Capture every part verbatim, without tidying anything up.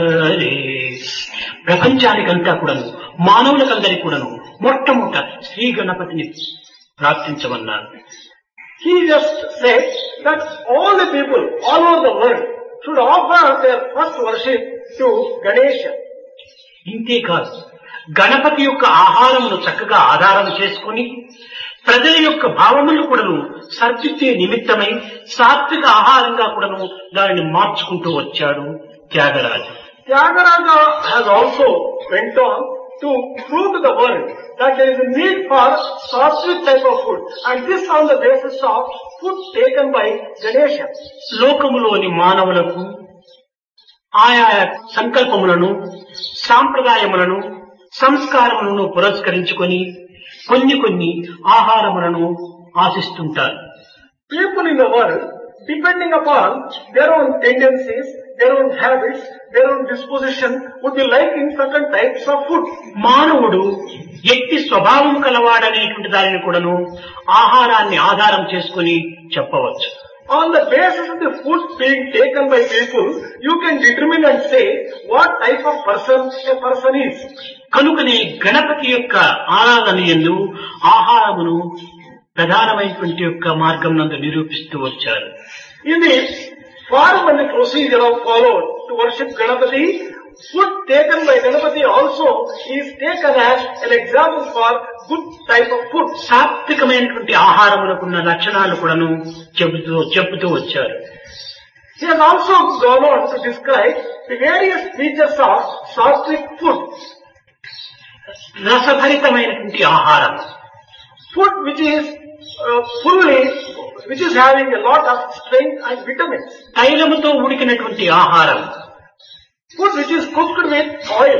ప్రపంచానికంతా కూడాను మానవులకందరికీ కూడాను మొట్టమొదట శ్రీ గణపతిని ప్రార్థించమన్నారు. He just said that all the people all over the world should offer their first worship to Ganesha. ఇంతేకాదు Ganapati యొక్క ఆహారమును చక్కగా ఆధారం చేసుకుని ప్రజల యొక్క భావములు కూడాను సర్దిద్దే నిమిత్తమై సాత్విక ఆహారంగా కూడాను దానిని మార్చుకుంటూ వచ్చాడు Tyagaraju. Tyagaraja has also went on to prove to the world that there is a need for sattvic type of food, and this on the basis of food taken by Ganesha. లోకములోని మానవులకు ఆయా సంకల్పములను సాంప్రదాయములను సంస్కారములను పురస్కరించుకొని కొన్ని కొన్ని ఆహారములను ఆశిస్తుంటారు. People in the world, depending upon their own tendencies, their own habits, their own disposition, would be liking certain types of food. మానవుడు ఎట్టి స్వభావం కలవాడనేటువంటి దానిని కూడాను ఆహారాన్ని ఆధారం చేసుకుని చెప్పవచ్చు. On the basis of the food being taken by people, you can determine and say what type of person a person is. కనుకనే గణపతి యొక్క ఆరాధన యందు ఆహారమును ప్రధానమైనటువంటి యొక్క మార్గం నందు నిరూపిస్తూ వచ్చారు. In the form and the procedure of followed to worship Ganapati, food taken by Ganapati also is taken as an example for good type of food. సాత్వికమైనటువంటి ఆహారములకున్న లక్షణాలు కూడాను చెబుతూ చెబుతూ వచ్చారు. He has also gone on to describe the various features of sattvic food. రసభరితమైనటువంటి ఆహారం, Food which is uh, fully, which is having a lot of strength and vitamins. తైలముతో ఉడికినటువంటి ఆహారం, Food which is cooked with oil.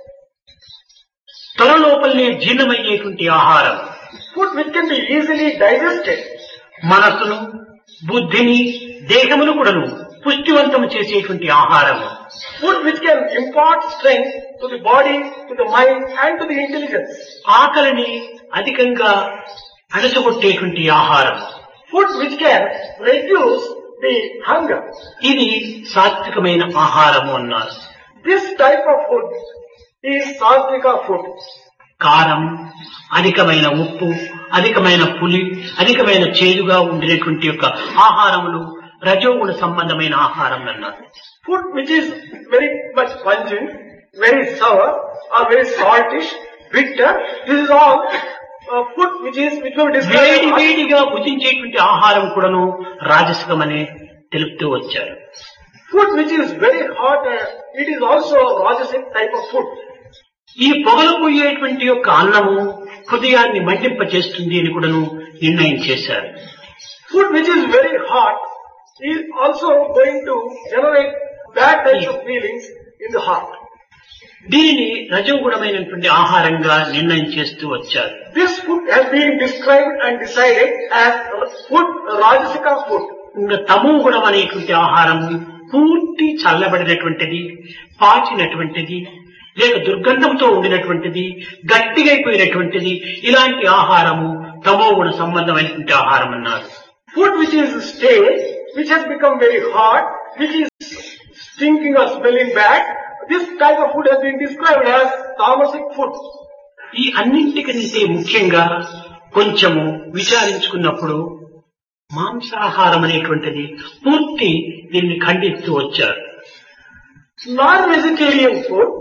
త్వర లోపలనే జీర్ణమయ్యేటువంటి ఆహారం, Food which can be easily digested. మనసును బుద్ధిని దేహమును కూడాను పుష్టివంతము చేసేటువంటి ఆహారం, Food which can impart strength to the body, to the mind and to the intelligence. ఆకలిని అధికంగా అణచగొట్టేటువంటి ఆహారం, Food which can reduce the hunger. ఇది సాత్వికమైన ఆహారము అన్నారు. This type of food is sattvika food. కారం, అధికమైన ఉప్పు, అధికమైన పులి, అధికమైన చేదుగా ఉండేటువంటి యొక్క ఆహారములు రజోగుణ సంబంధమైన ఆహారం అన్నారు. Food which is very much pungent, very sour or very saltish, bitter, this is all uh, food which is which will వేడి describe. వేడిగా భుజించేటువంటి ఆహారం కూడాను రాజసికమని తెలుపుతూ వచ్చారు. Food which is very hot, uh, it is also rajasic type of food. ఈ పొగలు పోయేటువంటి యొక్క అన్నము హృదయాన్ని మండింప చేస్తుంది అని కూడాను నిర్ణయం చేశారు. Food which is very hot is also going to generate bad types of feelings in the heart. దీనిని రజోగుణమైనటువంటి ఆహారంగా నిర్ణయం చేస్తూ వచ్చారు. This food has been described and decided as food, rajasika food. ఇంకా తమో గుణం అనేటువంటి ఆహారము పూర్తి చల్లబడినటువంటిది, పాచినటువంటిది, లేక దుర్గంధంతో ఉండినటువంటిది, గట్టిగైపోయినటువంటిది, ఇలాంటి ఆహారము తమో గుణ సంబంధమైనటువంటి ఆహారం అన్నారు. Food which is stale, which has become very hot, which is stinking or smelling bad, this type of food has been described as tamasic food. ఈ అన్నింటికంటే ముఖ్యంగా కొంచెము విచారించుకున్నప్పుడు మాంసాహారం అనేటువంటిది పూర్తి దీన్ని ఖండిస్తూ వచ్చారు. Non-vegetarian food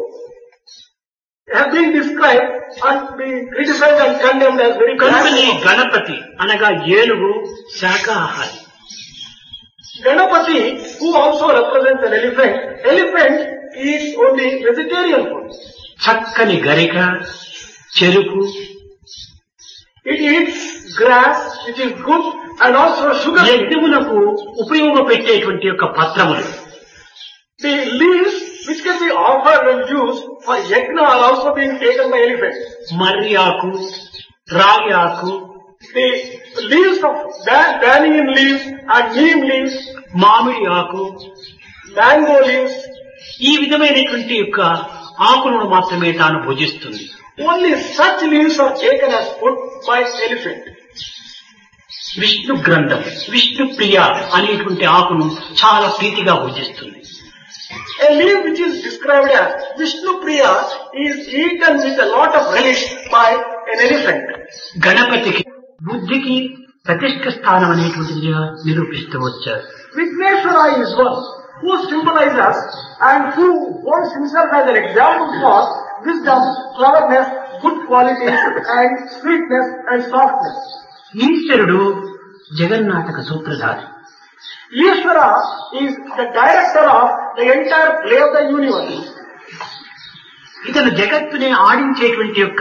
has been described and been criticized and condemned as very కనుకనే bad. గణపతి అనగా ఏనుగు శాకాహారి. Ganapati, who also represents an elephant, elephant is only vegetarian food. చక్కని గరిక, చెరుకు, It eats grass, which is good, and also sugar. యజ్ఞములకు ఉపయోగపెట్టేటువంటి యొక్క పత్రములు, The leaves which can be offered and used for yajna are also being taken by elephants. మర్రి ఆకు, రాగి ఆకు, The leaves of ba- banyan leaves and neem leaves, మామిడి ఆకు, mango leaves, ఈ విధమైనటువంటి యొక్క ఆకులను మాత్రమే తాను భుజిస్తుంది. only such leaves are taken as food by elephant. Vishnu గ్రంథం, విష్ణు ప్రియ అనేటువంటి ఆకును చాలా ప్రీతిగా భుజిస్తుంది. A leaf which is described as Vishnu Priya is eaten with a lot of relish by an elephant. గణపతికి బుద్ధికి ప్రతిష్ఠ స్థానం అనేటువంటిదిగా నిరూపిస్తూ వచ్చారు. Vigneshwara is one who symbolizes and who wants himself as an example for wisdom, cleverness, good qualities and sweetness and softness. ఈశ్వరుడు జగన్నాటక సూత్రధారి. Ishvara is the director of the entire play of the universe. ఇతను జగత్తుని ఆడించేటువంటి యొక్క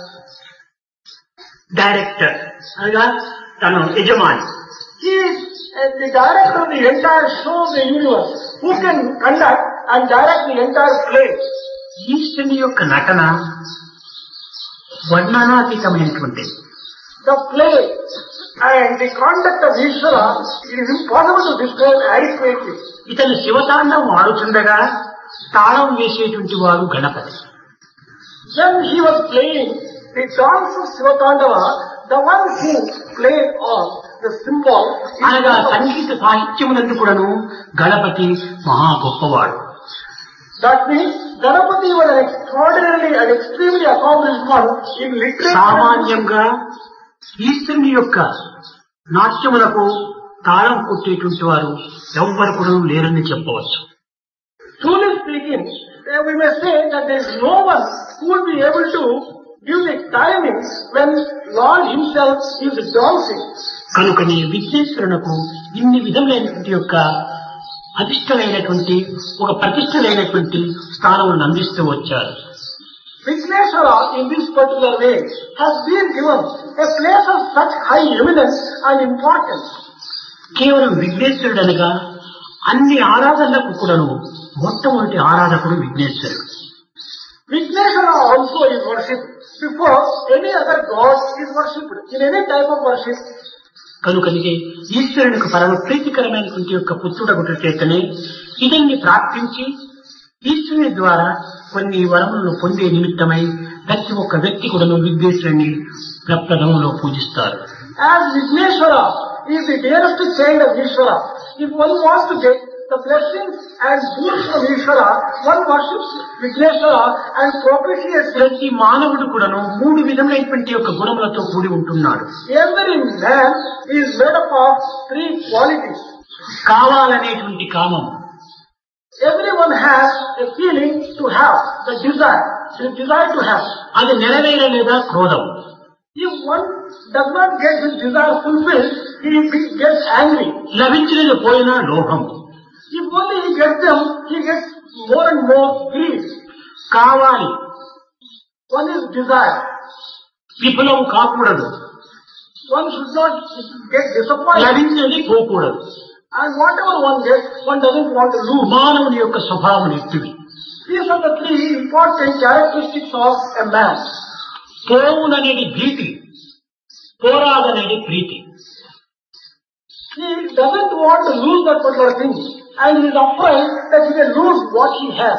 director అనగా తను యజమాని. He is uh, the director of the entire show of the universe who can conduct and direct the entire play. ఈశ్వరుని యొక్క నటన వర్ణనాతీతమైనటువంటిది. The play and the conduct of Ishvara, it is impossible to describe adequately. ఇతను శివతాండవం ఆడుతుండగా తాళం వేసేటువంటి వాడు Ganapati. When he was playing the dance of Sivatandava, the one who played on the symbol అనగా సంగీత సాహిత్యమునందు కూడాను గణపతి మహా గొప్పవాడు. That means Ganapati was an extraordinarily and extremely accomplished one in literature. సామాన్యంగా ఈశ్వరుని యొక్క నాట్యములకు తాళం కొట్టేటువంటి వారు ఎవ్వరు కూడా లేరని చెప్పవచ్చు. Truly speaking, we may say that there is no one who would be able to give the timing when Lord himself is dancing. కనుకనే విఘ్నేశ్వరునకు ఇన్ని విధములైనటువంటి యొక్క అధిష్టమైనటువంటి ఒక ప్రతిష్టలైనటువంటి స్థానములను అందిస్తూ వచ్చారు. Vigneshwara in this particular way has been given a place of such high eminence and importance. కేవలం విఘ్నేశ్వరుడు అనగా అన్ని ఆరాధనలకు కూడాను మొట్టమొదటి ఆరాధకుడు విఘ్నేశ్వరుడు. Vigneshwara also is worshipped before any other god is worshipped in any type of worship. కనుకనికే ఈశ్వరునికి పరమ ప్రీతికరమైనటువంటి యొక్క పుత్రుడగుట చేతనే ఇతన్ని ప్రార్థించి ఈశ్వరుని ద్వారా కొన్ని వరములను పొందే నిమిత్తమై ప్రతి ఒక్క వ్యక్తి కూడాను విఘ్నేశ్వరుని ప్రప్రథమంలో పూజిస్తారు. As Vigneshwara is the dearest child of Ishvara, if one wants to get the blessings and boons of Ishvara, one worships Vigneshwara and propitiates. ప్రతి మానవుడు కూడాను మూడు విధములైనటువంటి యొక్క గుణములతో కూడి ఉంటున్నాడు. Every man is made up of three qualities. కావాలనేటువంటి కామం. Everyone has a feeling to have, the desire, the desire to have. అది నెరవేరలేదా క్రోధం. If one does not get his desire fulfilled, he gets angry. లభించినది పోయినా లోభం. If only he gets them, he gets more and more greed. కావాలి. One is desire. విఫలం కాకూడదు. One should not get disappointed. లభించినది పోకూడదు. And whatever one gets, one doesn't want to lose. మానవుని యొక్క స్వభావం ఎట్టివి. These are the three important characteristics of a man. పోవుననేది భీతి, పోరాదనేది ప్రీతి. He doesn't want to lose that particular thing, and he is afraid that he may lose what he has.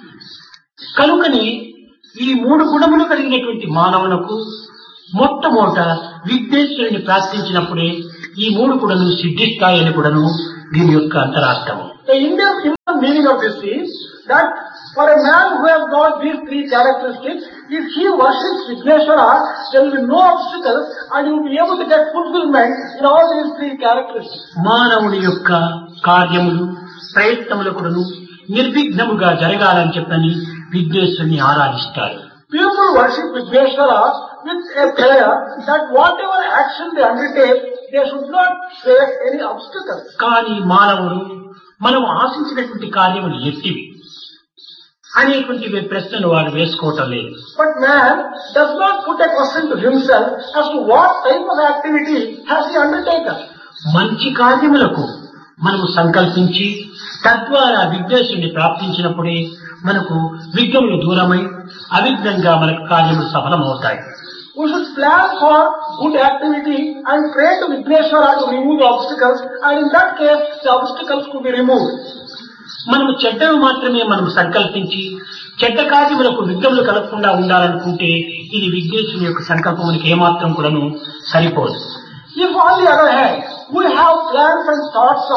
కనుకని ఈ మూడు గుణములు కలిగినటువంటి మానవునకు మొట్టమొదట విఘ్నేశ్వరుని ప్రార్థించినప్పుడే ఈ మూడు కూడాను సిద్ధిస్తాయని కూడాను దీని యొక్క అంతరార్థము. The Indian meaning of this is that for a man who has got these three characteristics, if he worships Vigneshwara, there will be no obstacles and he will be able to get fulfillment in all these three characteristics. మానవుని యొక్క కార్యములు ప్రయత్నములు కూడాను నిర్విఘ్నముగా జరగాలని చెప్పని విఘ్నేశ్వరుని ఆరాధిస్తారు. People worship Vigneshwara with a prayer that whatever action they undertake, they should not face any obstacles. కానీ మానవుడు మనం ఆశించినటువంటి కార్యములు ఎట్టివి అనేటువంటి ప్రశ్నను వాడు వేసుకోవటం లేదు. But man does not put a question to himself as to what type of activity has he undertaken. మంచి కార్యములకు మనము సంకల్పించి తద్వారా విఘ్నేశ్వరుని ప్రాప్తించినప్పుడే మనకు విఘ్నములు దూరమై అవిఘ్నంగా మనకు కార్యములు సఫలమవుతాయి. We should plan for good activity and pray to Vigneshwara to remove the obstacles, and in that case the obstacles could be removed. మనము చెడ్డవి మాత్రమే మనం సంకల్పించి చెడ్డ కార్యములకు విఘ్నములు కలగకుండా ఉండాలనుకుంటే ఇది విఘ్నేశ్వరుని యొక్క సంకల్పమునికి ఏమాత్రం కూడాను సరిపోదు. If on the other hand we have plans and thoughts about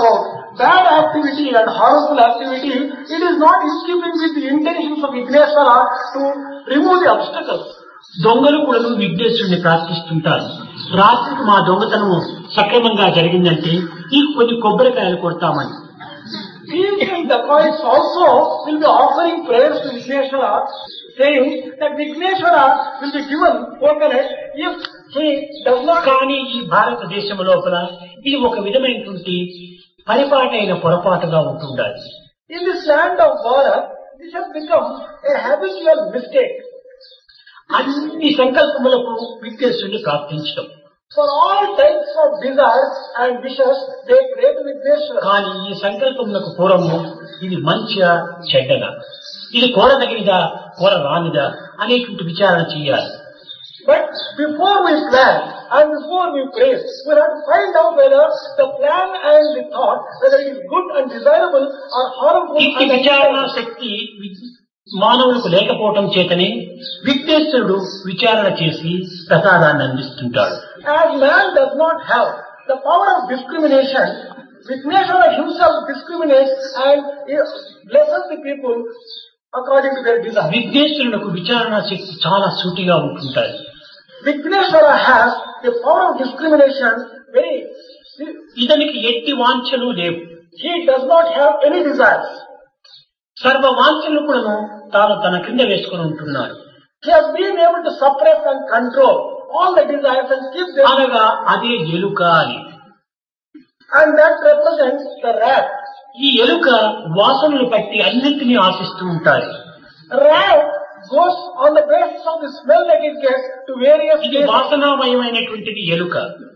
bad activity and harmful activity, it is not in keeping with the intentions of Vigneshwara to remove the obstacles. దొంగలు కూడా విఘ్నేశ్వరుని ప్రార్థిస్తుంటారు. రాత్రికి మా దొంగతనం సక్రమంగా జరిగిందంటే ఈ కొన్ని కొబ్బరికాయలు కొడతామని. Thieves and dacoits also will be offering prayers to Vigneshwara, saying that Vigneshwara will be given coconut if he does not. కానీ ఈ భారతదేశం లోపల ఇది ఒక విధమైనటువంటి పరిపాటైన పొరపాటుగా ఉంటుండాలి. In this land of Bharat, this has become a habitual mistake. అన్ని సంకల్పములకు విఘ్నేశ్వరుని ప్రార్థించడం. For all types of desires and wishes, they pray to Vigneshwara. కానీ ఈ సంకల్పములకు పూర్వము ఇది మంచిగా చెడ్డగా, ఇది కోరదగినదా కోర రానిదా అనేటువంటి విచారణ చేయాలి. But before we plan and before we pray, we have to find out whether the plan and the thought, whether it is good and desirable or harmful. ఈ విచారణ శక్తి మానవులకు లేకపోవటం చేతనే విఘ్నేశ్వరుడు విచారణ చేసి ప్రసాదాన్ని అందిస్తుంటాడు. As man does not have the power of discrimination, Vigneshwara himself discriminates and blesses the people according to their desire. విఘ్నేశ్వరునికి విచారణ శక్తి చాలా సూటిగా ఉంటుంటాయి. Vigneshwara has the power of discrimination very. ఇతనికి ఎట్టి వాంఛలు లేవు. He does not have any desires. సర్వ వాంఛలు కూడా తాను తన కింద వేసుకుని ఉంటున్నాడు. He has been able to suppress and control all the desires and keep them. అనగా అదే ఎలుక అని. And that represents the rat. ఈ ఎలుక వాసనలు పట్టి అన్నింటినీ ఆశిస్తూ ఉంటాయి. Rat goes on the basis of the smell that it gets to various. ఇది వాసనామయమైనటువంటిది ఎలుక.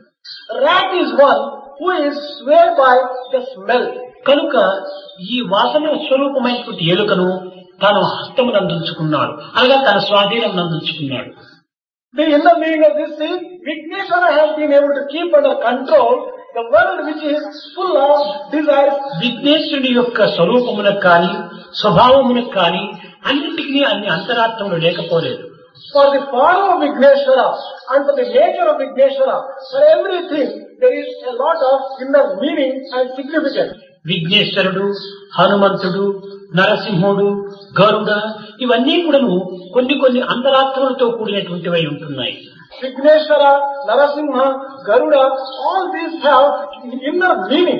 Rat is one who is swayed by the smell. కనుక ఈ వాసన స్వరూపమైనటువంటి ఎలుకను తాను హస్తమునందుకున్నాడు, అనగా తన స్వాధీనం నందుకున్నాడు. The inner meaning of this is Vigneshwara has been able to keep under control the world which is full of desires. విఘ్నేశ్వరుని యొక్క స్వరూపమునకు కానీ స్వభావమునకు కానీ అన్నింటికీ అన్ని అంతరార్థములు లేకపోలేదు. For the form of Vigneshwara and for the nature of Vigneshwara, for everything there is a lot of inner meaning and significance. విఘ్నేశ్వరుడు, హనుమంతుడు, నరసింహుడు, గరుడ ఇవన్నీ కూడాను కొన్ని కొన్ని అంతరార్థములతో కూడినటువంటివై ఉంటున్నాయి. Vigneshwara, Narasimha, Garuda, all these have inner meaning.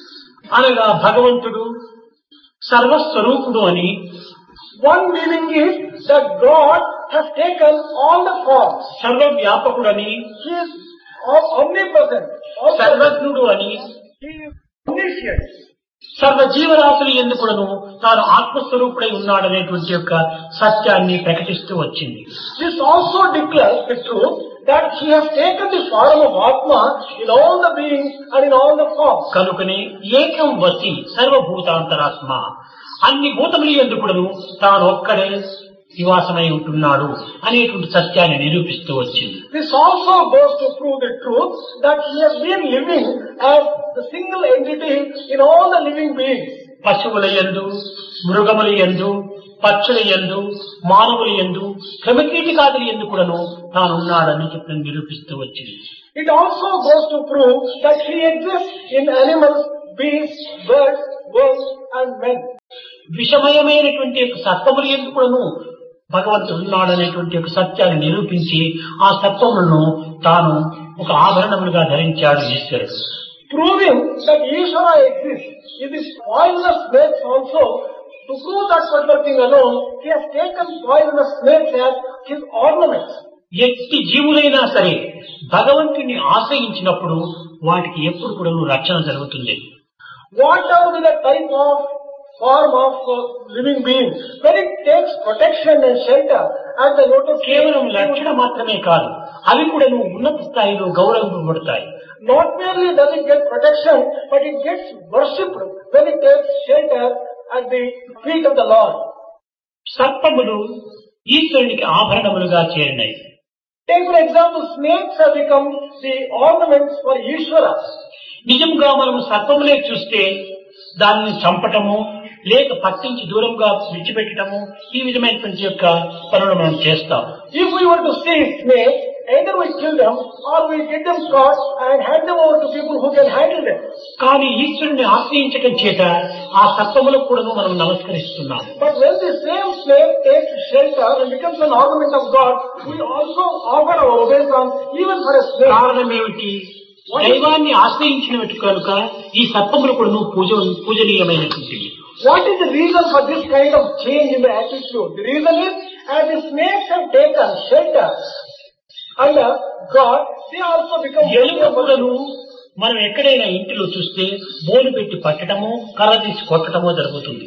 అనగా భగవంతుడు సర్వస్వరూపుడు అని. One meaning is that God has taken all the forms. సర్వవ్యాపకుడని, He is omnipresent, సర్వజ్ఞుడు అని, He is omniscient. సర్వ జీవరాశులు ఎందుకును తాను ఆత్మస్వరూపుడై ఉన్నాడనేటువంటి యొక్క సత్యాన్ని ప్రకటిస్తూ వచ్చింది. This also declares the truth that He has taken the form of Atma in all the beings and in all the forms. కనుకనే ఏకం వసి సర్వభూతాంతరాత్మ, అన్ని భూతములు ఎందుకును తాను ఒక్కడే నివాసమై ఉంటున్నాడు అనేటువంటి సత్యాన్ని నిరూపిస్తూ వచ్చింది. This also goes to prove the truth that He has been living as the single entity in all the living beings. పశువుల యందు, మృగముల యందు, పక్షుల యందు, మానవుల యందు, క్రిమికీటకాదుల యందు కూడాను తానున్నాడని చెప్పి నిరూపిస్తూ వచ్చింది. It also goes to prove that He exists in animals, beasts, birds, worms and men. విషమయమైనటువంటి యొక్క సత్వముల యందు కూడాను భగవంతుడు ఉన్నాడనేటువంటి ఒక సత్యాన్ని నిరూపించి ఆ సత్వములను తాను ఒక ఆభరణములుగా ధరించాడు ఈశ్వరుడు. Proving that Ishvara exists in this poisonous snakes also, to prove that particular thing alone, He has taken poisonous snakes as His ornaments. ఎట్టి జీవులైనా సరే భగవంతుని ఆశ్రయించినప్పుడు వాటికి ఎప్పుడు కూడా రక్షణ జరుగుతుంది. Whatever be the type of form of uh, living being, when it takes protection and shelter at the lotus feet, కేవలం రక్షణ మాత్రమే కాదు, అవి కూడా ఉన్నత స్థాయిలో గౌరవింపబడతాయి. Not merely does it get protection, but it gets worshipped when it takes shelter at the feet of the Lord. సర్పములు ఈశ్వరునికి ఆభరణములుగా చేరినాయి. Take for example, snakes have become the ornaments for Ishvara. నిజంగా మనం సర్పములే చూస్తే దానిని చంపటము లేక పట్టించి దూరంగా విడిచిపెట్టడము ఈ విధమైనటువంటి యొక్క పనులు మనం చేస్తాం. If we were to see snake, either we kill them or we get them caught and hand them over to people who can handle them. కానీ ఈశ్వరుని ఆశ్రయించడం చేత ఆ సర్పములకు కూడా మనం నమస్కరిస్తున్నాం. But when the same snake takes shelter and becomes an ornament of God, we also offer our obeisance even for a snake. కారణం ఏమిటి? దైవాన్ని ఆశ్రయించినట్టు కనుక ఈ సర్పములు కూడా పూజ పూజనీయమైనటువంటివి. What is the reason for this kind of change in the attitude? The reason is, as the snakes have taken shelter under God, they also become ఎలుకలను మనం ఎక్కడైనా ఇంటిలో చూస్తే బోలు పెట్టి పట్టడము, కర్ర తీసి కొట్టడమో జరుగుతుంది.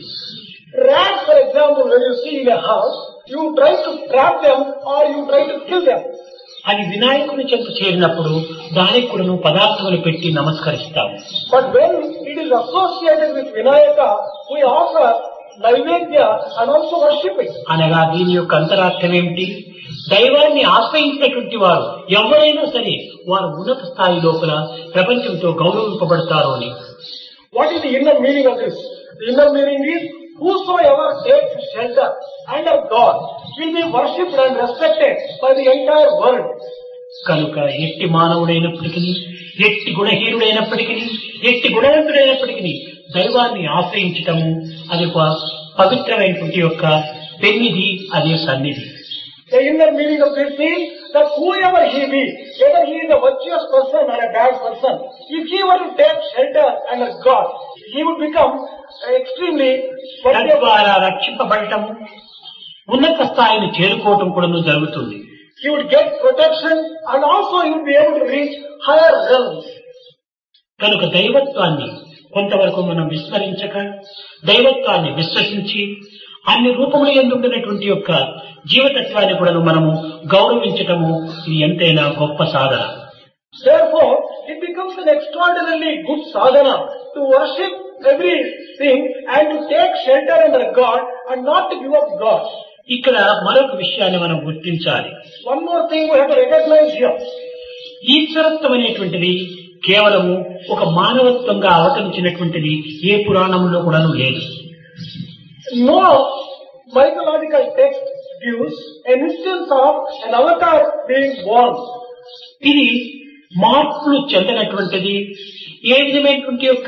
Rats, for example, when you see in a house, you try to trap them or you try to kill them. అది వినాయకుని చెంత చేరినప్పుడు దానికి కూడా పదార్థములు పెట్టి నమస్కరిస్తాము. But when it is associated with Vinayaka, we offer Naivedya and also worshiping. అనగా దీని యొక్క అంతరార్థం ఏమిటి? దైవాన్ని ఆశ్రయించినటువంటి వారు ఎవరైనా సరే వారు ఉన్నత స్థాయి లోపల ప్రపంచంతో గౌరవింపబడతారు అని. What is the inner meaning of this? The inner meaning is, whosoever takes shelter under God will be worshipped and respected by the entire world. కనుక ఎట్టి మానవుడైనప్పటికీ, ఎట్టి గుణహీనుడైనప్పటికీ, ఎట్టి గుణవంతుడైనప్పటికీ దైవాన్ని ఆశ్రయించటము అది ఒక పవిత్రమైనటువంటి యొక్క పెన్నిధి, అదే సన్నిధి. The inner meaning of this is that whoever he be, whether he is a virtuous person or a bad person, if he were to take shelter under God, he would become extremely తద్వారా రక్షింపబడటము, ఉన్నత స్థాయిని చేరుకోవటం కూడా జరుగుతుంది. He would get protection and also he would be able to reach higher realms. కనుక దైవత్వాన్ని కొంతవరకు మనం విస్మరించక, దైవత్వాన్ని విశ్వసించి అన్ని రూపములు ఎందుకున్నటువంటి యొక్క జీవతత్వాన్ని కూడా మనము గౌరవించటము ఇది ఎంతైనా గొప్ప సాధన. Therefore, it becomes an extraordinarily good sadhana to worship everything and to take shelter under God and not to give up God. ఇక్కడ మరొక విషయాన్ని మనం గుర్తించాలి. One more thing we have to recognize here. ఈశ్వరత్వం అనేటువంటిది కేవలము ఒక మానవత్వంగా అవతరించినటువంటిది ఏ పురాణంలో కూడా లేదు. No mythological text gives an instance of an avatar being born. ఇది మార్పులు చెందినటువంటిది. ఏ విధమైనటువంటి యొక్క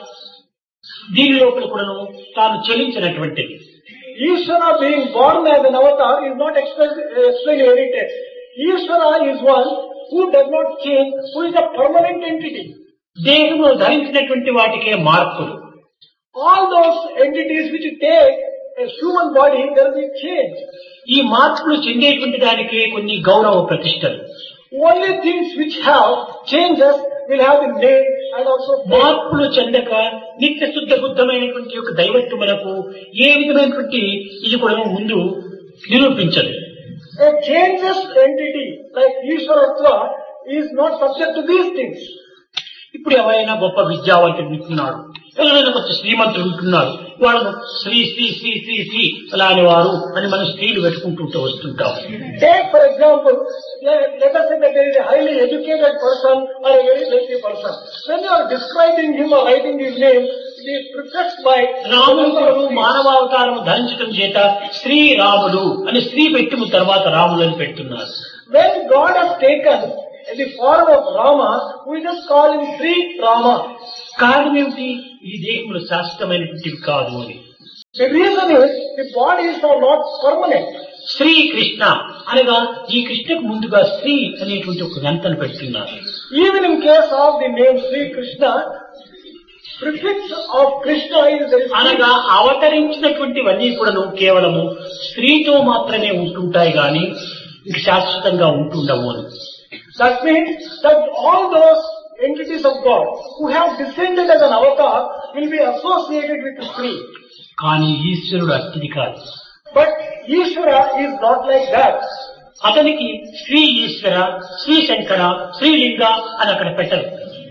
దీని లోపల కూడాను తాను చెల్లించినటువంటిది. Ishvara being born as an avatar is not explained in any text. Ishvara is one who does not change, who is a permanent entity. దేహంలో ధరించినటువంటి వాటికే మార్పులు. All those entities which take a human body, there will be change. ఈ మార్పులు చెందేటువంటి దానికి కొన్ని గౌరవ ప్రతిష్టలు. Only things which have changes will have the name and also మార్పులు చెందక నిత్య శుద్ధ బుద్ధమైనటువంటి యొక్క దైవత్వములకు ఏ విధమైనటువంటి ఇది కూడా ముందు నిరూపించదు. A changeless entity like Ishwaratva is not subject to these things. ఇప్పుడు ఎవరైనా గొప్ప విద్యావంతుడు ఉంటున్నాడు, ఎవరైనా కొంచెం శ్రీమంతుడు ఉంటున్నారు, వాళ్ళను శ్రీ శ్రీ శ్రీ శ్రీ శ్రీ అలాని వారు అని మనం స్త్రీలు పెట్టుకుంటూ వస్తుంటాం. Take for example, let us say that there is a highly educated person or a very wealthy person. When you are describing him or writing his name, it is prefixed by రాముడు మానవావతారం ధరించడం చేత శ్రీరాముడు అని స్త్రీ పెట్టి తర్వాత రాముడు అని పెడుతున్నారు. When God has taken in the form of Rama, we just call him Sri Rama. కారణం ఏమిటి? ఈ దేహములు శాశ్వతమైనటువంటివి కాదు అని. The reason is the bodies are not permanent. Shri Krishna అనగా ఈ కృష్ణకు ముందుగా శ్రీ అనేటువంటి ఒక గంటను పెడుతున్నారు. Even in case of the name Sri Krishna, prefix of Krishna is there is అనగా అవతరించినటువంటివన్నీ కూడాను కేవలము స్త్రీతో మాత్రమే ఉంటుంటాయి గాని ఇంక శాశ్వతంగా ఉంటుండవు అని. That means that all those entities of God who have descended as an avatar will be associated with the Sri. కానీ ఈశ్వరుడు అట్టిది కాదు. But Ishvara is not like that. అతనికి శ్రీ ఈశ్వర, శ్రీ శంకర, శ్రీలింగ అని అక్కడ పెట్టరు.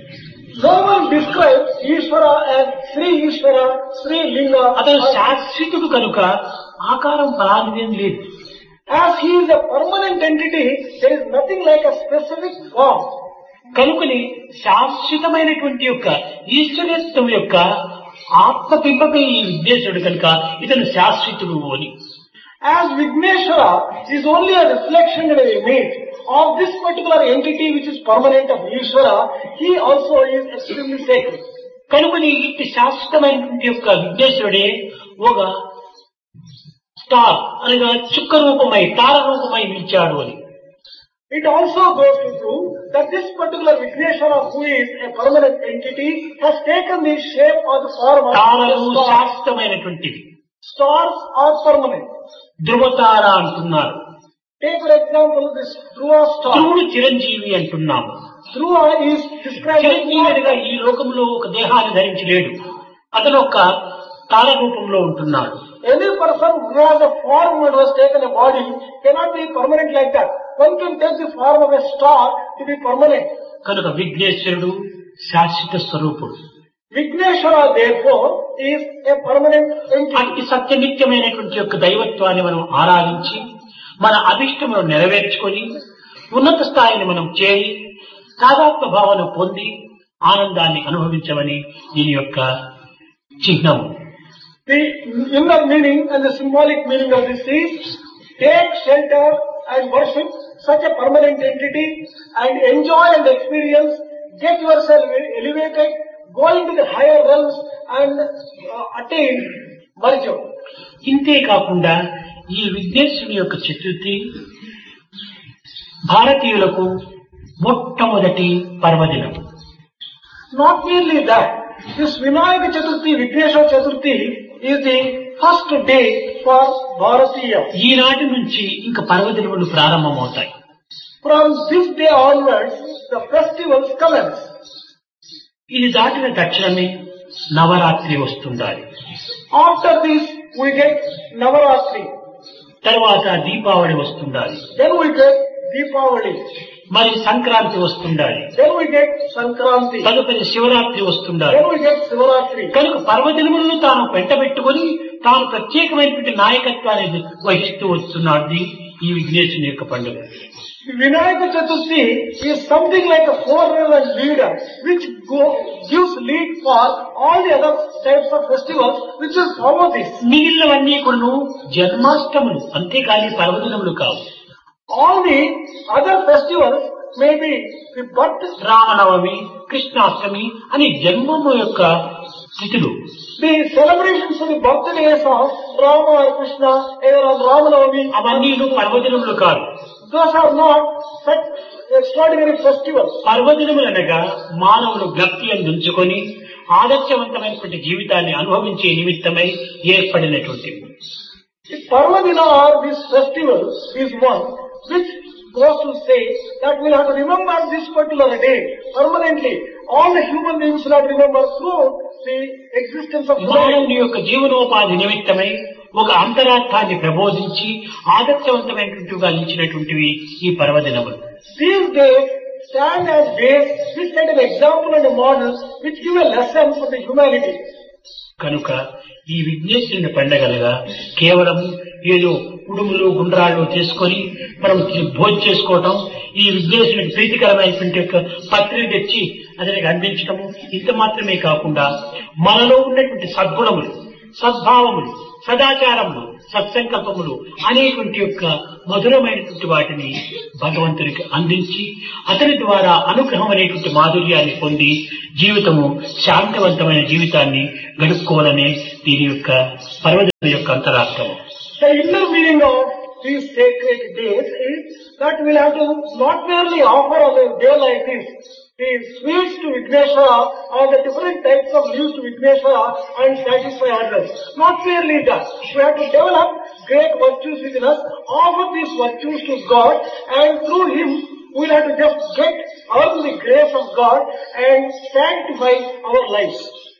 No one describes Ishvara as Sri Ishvara, Sri Linga. అతను శాశ్వతుడు కనుక ఆకారం పరాధీనం లేదు. As he is a permanent entity, there is nothing like a specific form. కనుకని శాశ్వతమైనటువంటి యొక్క ఈశ్వరత్వం యొక్క ఆత్మబింబమే ఈ విఘ్నేశ్వరుడు కనుక ఇతను శాశ్వతుడు అని. As Vigneshwara is only a reflection and an image of this particular entity which is permanent of Ishvara, he also is extremely sacred. కనుకని ఇట్టి శాశ్వతమైనటువంటి యొక్క విఘ్నేశ్వరుడే ఒక స్టార్ అనగా చుక్క రూపమై తార రూపమై నిలిచాడు అని. It also goes to prove that this particular Vigneshwara, who is a permanent entity, has taken the shape or the form of తారలు a star. శాశ్వతమైనటువంటివి. Stars are permanent. ధ్రువతార అంటున్నారు. Take for example this Dhruva star. ధ్రువుడు చిరంజీవి అంటున్నాము. Dhruva is described as చిరంజీవిగా ఈ లోకంలో ఒక దేహాన్ని ధరించలేడు. అతను ఒక తార రూపంలో ఉంటున్నాడు. any person who has a form and has taken a body cannot be permanent like that. One can take the form of a star to be permanent. కనుక విఘ్నేశ్వరుడు శాశ్వత స్వరూపుడు. Vigneshwara therefore is a permanent entity. అతి సత్యనిత్యమైనటువంటి యొక్క దైవత్వాన్ని మనం ఆరాధించి మన అభిష్టమును నెరవేర్చుకొని ఉన్నత స్థాయిని మనం చేరి తాదాత్మ భావన పొంది ఆనందాన్ని అనుభవించమని దీని యొక్క చిహ్నము. The inner meaning and the symbolic meaning of this is take shelter and worship such a permanent entity and enjoy and experience, get yourself elevated, go into the higher realms and uh, attain Marjo. ఇంతే కాకుండా ఈ విఘ్నేశ్వరుని యొక్క చతుర్థి భారతీయులకు మొట్టమొదటి పర్వదినం. Not merely that, this Vinayaka Chaturthi, Vigneshwara Chaturthi is the first day for Bharatiya. ఈనాటి నుంచి ఇంకా పర్వదినములు ప్రారంభమవుతాయి. From this day onwards, the festivals commence. ఇది దాటిన తక్షణమే Navratri వస్తుండాలి. After this, we get Navaratri. తర్వాత Deepavali వస్తుండాలి. Then we get Deepavali. మరి Sankranti వస్తుండాలి. Then we get Sankranti. తదుపరి Shivaratri వస్తుండాలి. Then we get Sivaratri. కనుక పర్వదినములను తాను వెంటబెట్టుకొని తాను ప్రత్యేకమైనటువంటి నాయకత్వాన్ని వహిస్తూ వస్తున్నాడు ఈ విఘ్నేశ్వరుని యొక్క పండుగ. Vinayaka Chaturthi is something like a forerunner and leader which go, gives lead for all the other types of festivals which will follow this. మిగిలినవన్నీ కూడా జన్మాష్టములు అంతేకాని పర్వదినములు కావు. All the other festivals may be the birth, Ramanavami, Krishnashtami అని జన్మము యొక్క తిథులు. the celebrations of the birthdays of Rama or Krishna, either on Ramanavami. అవన్నీ పర్వదినములు కాదు. Those are not such extraordinary festivals. పర్వదినములనగా మానవులు భక్తి అందించుకొని ఆదర్శవంతమైనటువంటి జీవితాన్ని అనుభవించే నిమిత్తమై ఏర్పడినటువంటివి. The Parvadina or this festival is one which goes to say that we'll have to remember this particular day permanently. All the human beings will have to remember through the existence of life. మానవుని యొక్క జీవనోపాధి నిమిత్తమై ఒక అంతరార్థాన్ని ప్రబోధించి ఆదర్శవంతమైనటువంటివిగా నిలిచినటువంటివి ఈ పర్వదినములు. These days stand as days which set an example and a model which give a lesson for the humanity. కనుక ఈ విఘ్నేశ్వరుని పండగలుగా కేవలం ఏదో కుడుములు గుండ్రాళ్ళు చేసుకొని మనం భోజనం చేసుకోవటం, ఈ విఘ్నేశ్వరునికి ప్రీతికరమైనటువంటి యొక్క పత్రిక తెచ్చి అతనికి అందించటము ఇంత మాత్రమే కాకుండా మనలో ఉన్నటువంటి సద్గుణములు, సద్భావములు, సదాచారములు, సత్సంకల్పములు అనేటువంటి యొక్క మధురమైనటువంటి వాటిని భగవంతునికి అందించి అతని ద్వారా అనుగ్రహం అనేటువంటి మాధుర్యాన్ని పొంది జీవితము శాంతివంతమైన జీవితాన్ని గడుపుకోవాలనే దీని యొక్క పర్వదిన యొక్క అంతరార్థము. The inner meaning of these sacred days is that we'll have to not merely offer on a day like this the sweets to Vigneshwara or the different types of leaves to Vigneshwara and satisfy others. Not merely that. We have to develop great virtues within us, offer these virtues to God, and through Him we'll have to just get earn the grace of God and sanctify our lives.